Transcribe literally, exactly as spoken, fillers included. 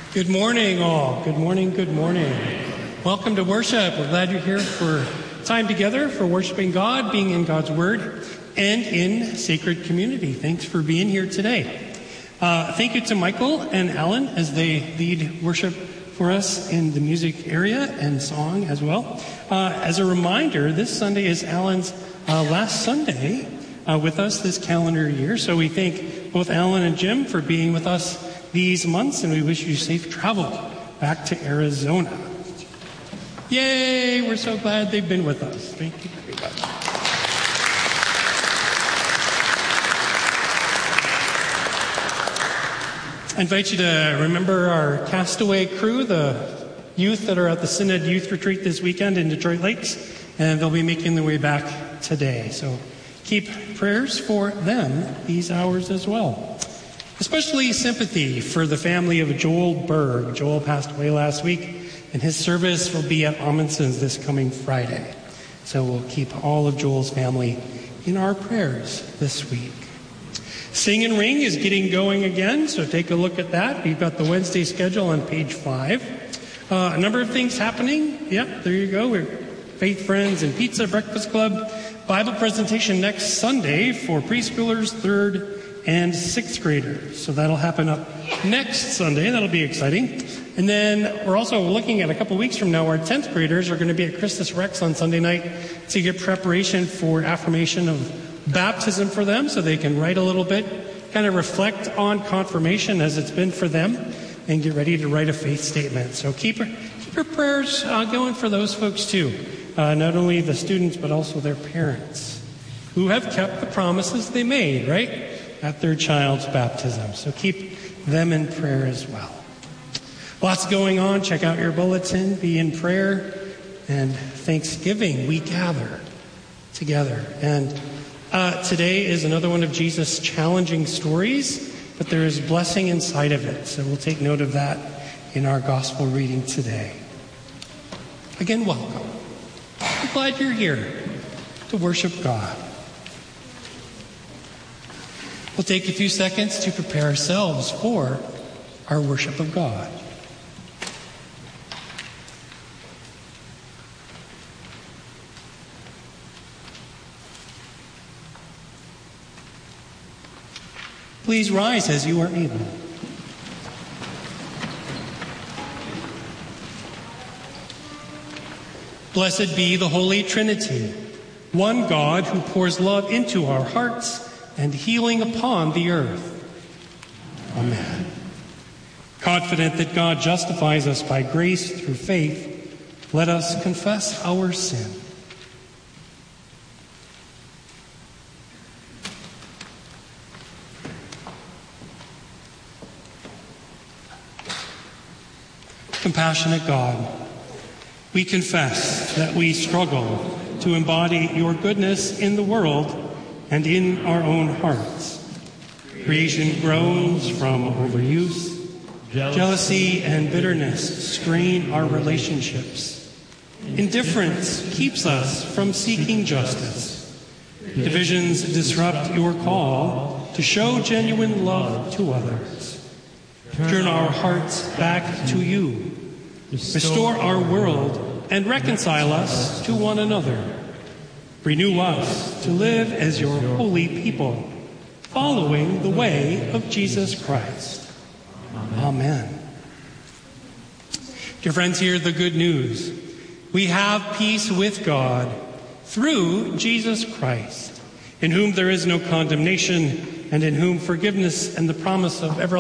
Good morning, all. Good morning, good morning. Welcome to worship. We're glad you're here for time together for worshiping God, being in God's Word, and in sacred community. Thanks for being here today. Uh, thank you to Michael and Alan as they lead worship for us in the music area and song as well. Uh, as a reminder, this Sunday is Alan's uh, last Sunday uh, with us this calendar year. So we thank both Alan and Jim for being with us these months, and we wish you safe travel back to Arizona. Yay! We're so glad they've been with us. Thank you very much. I invite you to remember our Castaway crew, the youth that are at the Synod Youth Retreat this weekend in Detroit Lakes, and they'll be making their way back today. So keep prayers for them these hours as well. Especially sympathy for the family of Joel Berg. Joel passed away last week, and his service will be at Amundsen's this coming Friday. So we'll keep all of Joel's family in our prayers this week. Sing and Ring is getting going again, so take a look at that. We've got the Wednesday schedule on page five. Uh, a number of things happening. Yep, there you go. We're Faith Friends and Pizza Breakfast Club. Bible presentation next Sunday for preschoolers, third and sixth graders. So that'll happen up next Sunday. That'll be exciting. And then we're also looking at a couple weeks from now, our tenth graders are going to be at Christus Rex on Sunday night to get preparation for affirmation of baptism for them so they can write a little bit, kind of reflect on confirmation as it's been for them, and get ready to write a faith statement. So keep, keep your prayers uh, going for those folks too. Uh, not only the students, but also their parents who have kept the promises they made, right? At their child's baptism. So keep them in prayer as well. Lots going on. Check out your bulletin. Be in prayer. And Thanksgiving, we gather together. And uh, today is another one of Jesus' challenging stories, but there is blessing inside of it. So we'll take note of that in our gospel reading today. Again, welcome. I'm glad you're here to worship God. We'll take a few seconds to prepare ourselves for our worship of God. Please rise as you are able. Blessed be the Holy Trinity, one God who pours love into our hearts and healing upon the earth. Amen. Confident that God justifies us by grace through faith, let us confess our sin. Compassionate God, we confess that we struggle to embody your goodness in the world and in our own hearts. Creation groans from overuse. Jealousy and bitterness strain our relationships. Indifference keeps us from seeking justice. Divisions disrupt your call to show genuine love to others. Turn our hearts back to you. Restore our world and reconcile us to one another. Renew us to live as your holy people, following the way of Jesus Christ. Amen. Dear friends, hear the good news. We have peace with God through Jesus Christ, in whom there is no condemnation, and in whom forgiveness and the promise of everlasting